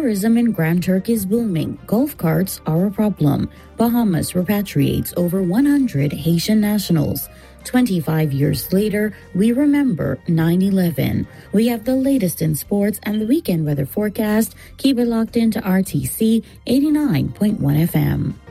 Tourism in Grand Turk is booming. Golf carts are a problem. Bahamas repatriates over 100 Haitian nationals. 25 years later, we remember 9/11. We have the latest in sports and the weekend weather forecast. Keep it locked into RTC 89.1 FM.